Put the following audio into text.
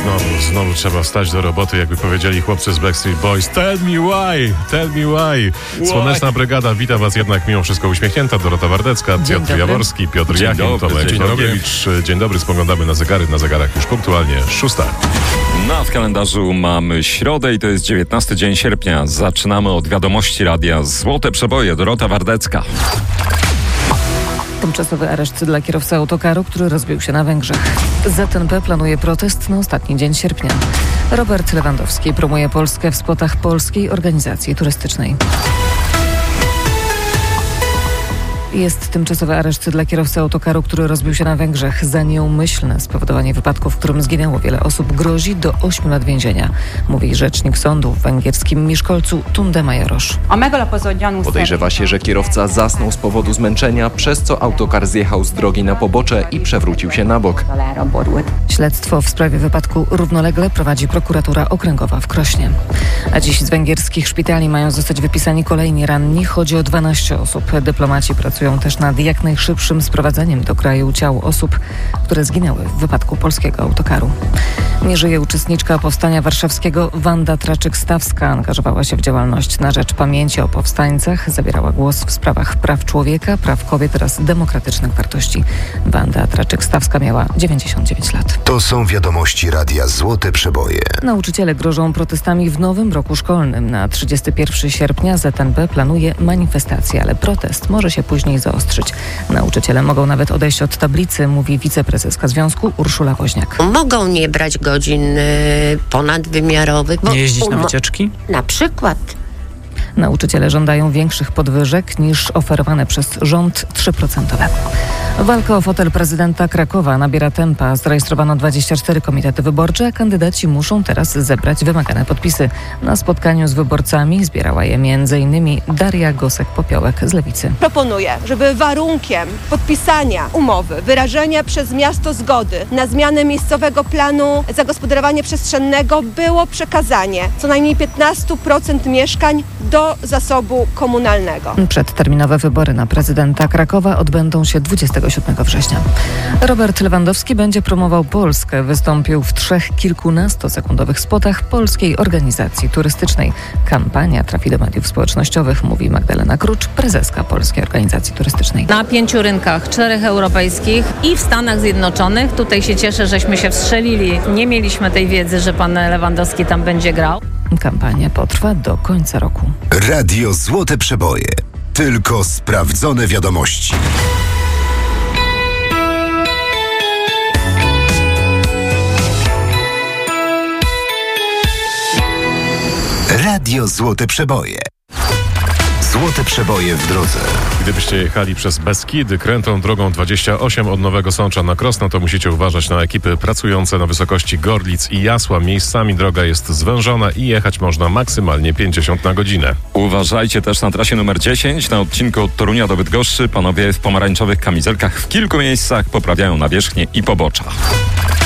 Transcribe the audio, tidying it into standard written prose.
Znowu trzeba wstać do roboty, jakby powiedzieli chłopcy z Backstreet Boys. Tell me why. Słoneczna Brygada wita was jednak mimo wszystko uśmiechnięta. Dorota Wardecka, Piotr Jaworski, Piotr Jachim, Tomek Nogiewicz. Dzień dobry, spoglądamy na zegary. Na zegarach już punktualnie 6. W kalendarzu mamy środę i to jest 19 dzień sierpnia. Zaczynamy od wiadomości radia Złote Przeboje. Dorota Wardecka. Tymczasowy areszt dla kierowcy autokaru, który rozbił się na Węgrzech. ZNP planuje protest na ostatni dzień sierpnia. Robert Lewandowski promuje Polskę w spotach Polskiej Organizacji Turystycznej. Jest tymczasowy areszt dla kierowcy autokaru, który rozbił się na Węgrzech. Za nieumyślne spowodowanie wypadku, w którym zginęło wiele osób, grozi do 8 lat więzienia, mówi rzecznik sądu w węgierskim Miskolcu Tunde Majoros. Podejrzewa się, że kierowca zasnął z powodu zmęczenia, przez co autokar zjechał z drogi na pobocze i przewrócił się na bok. Śledztwo w sprawie wypadku równolegle prowadzi prokuratura okręgowa w Krośnie. A dziś z węgierskich szpitali mają zostać wypisani kolejni ranni. Chodzi o 12 osób. Dyplomaci pracują też nad jak najszybszym sprowadzeniem do kraju ciał osób, które zginęły w wypadku polskiego autokaru. Nie żyje uczestniczka Powstania Warszawskiego Wanda Traczyk-Stawska. Angażowała się w działalność na rzecz pamięci o powstańcach. Zabierała głos w sprawach praw człowieka, praw kobiet oraz demokratycznych wartości. Wanda Traczyk-Stawska miała 99 lat. To są wiadomości radia Złote Przeboje. Nauczyciele grożą protestami w nowym roku szkolnym. Na 31 sierpnia ZNP planuje manifestację, ale protest może się później zaostrzyć. Nauczyciele mogą nawet odejść od tablicy, mówi wiceprezeska związku Urszula Woźniak. Mogą nie brać godzin ponadwymiarowych. Nie jeździć na wycieczki? Na przykład. Nauczyciele żądają większych podwyżek niż oferowane przez rząd 3%. Walka o fotel prezydenta Krakowa nabiera tempa. Zarejestrowano 24 komitety wyborcze, a kandydaci muszą teraz zebrać wymagane podpisy. Na spotkaniu z wyborcami zbierała je m.in. Daria Gosek-Popiołek z Lewicy. Proponuję, żeby warunkiem podpisania umowy, wyrażenia przez miasto zgody na zmianę miejscowego planu zagospodarowania przestrzennego było przekazanie co najmniej 15% mieszkań do zasobu komunalnego. Przedterminowe wybory na prezydenta Krakowa odbędą się 27 września. Robert Lewandowski będzie promował Polskę. Wystąpił w 3 kilkunastosekundowych spotach Polskiej Organizacji Turystycznej. Kampania trafi do mediów społecznościowych, mówi Magdalena Krucz, prezeska Polskiej Organizacji Turystycznej. Na 5 rynkach, 4 europejskich i w Stanach Zjednoczonych. Tutaj się cieszę, żeśmy się wstrzelili. Nie mieliśmy tej wiedzy, że pan Lewandowski tam będzie grał. Kampania potrwa do końca roku. Radio Złote Przeboje. Tylko sprawdzone wiadomości. Radio Złote Przeboje. Złote Przeboje w drodze. Gdybyście jechali przez Beskidy krętą drogą 28 od Nowego Sącza na Krosno, to musicie uważać na ekipy pracujące na wysokości Gorlic i Jasła. Miejscami droga jest zwężona i jechać można maksymalnie 50 na godzinę. Uważajcie też na trasie numer 10 na odcinku od Torunia do Bydgoszczy. Panowie w pomarańczowych kamizelkach w kilku miejscach poprawiają nawierzchnię i pobocza.